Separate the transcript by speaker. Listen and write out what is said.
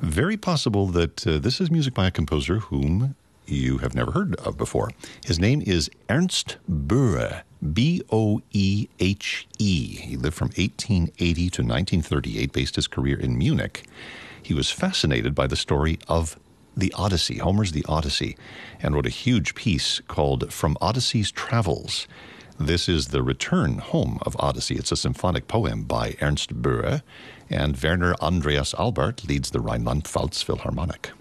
Speaker 1: Very possible that this is music by a composer whom you have never heard of before. His name is Ernst Boehe, B-O-E-H-E. He lived from 1880 to 1938, based his career in Munich. He was fascinated by the story of the Odyssey, Homer's The Odyssey, and wrote a huge piece called From Odyssey's Travels. This is the return home of Odyssey. It's a symphonic poem by Ernst Boehe, and Werner Andreas Albert leads the Rhineland-Pfalz Philharmonic.